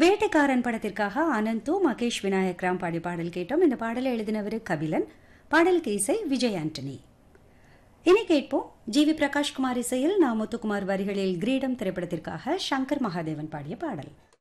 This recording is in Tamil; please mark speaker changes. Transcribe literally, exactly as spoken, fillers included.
Speaker 1: வேட்டைக்காரன் படத்திற்காக அனந்து மகேஷ் விநாயக் ராம் பாடிய பாடல் கேட்டோம். இந்த பாடலை எழுதினவர் கபிலன், பாடலுக்கு இசை விஜய் ஆண்டனி. இனி கேட்போம் ஜி வி பிரகாஷ்குமார் இசையில் நா முத்துக்குமார் வரிகளில் கிரீடம் திரைப்படத்திற்காக சங்கர் மகாதேவன் பாடிய பாடல்.